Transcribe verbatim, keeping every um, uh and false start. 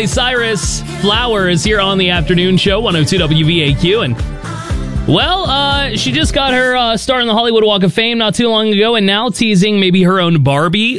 Miley Cyrus, Flowers, here on the afternoon show, one oh two W V A Q. And, well, uh, she just got her uh, start on the Hollywood Walk of Fame not too long ago, and now teasing maybe her own Barbie